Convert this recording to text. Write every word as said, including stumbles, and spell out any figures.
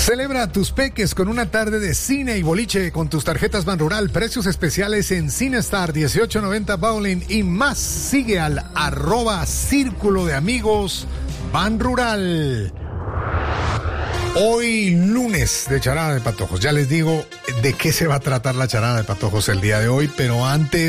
Celebra tus peques con una tarde de cine y boliche con tus tarjetas Banrural. Precios especiales en Cinestar, dieciocho noventa Bowling y más. Sigue al arroba Círculo de Amigos Banrural. Hoy lunes de Charada de Patojos. Ya les digo de qué se va a tratar la Charada de Patojos el día de hoy, pero antes...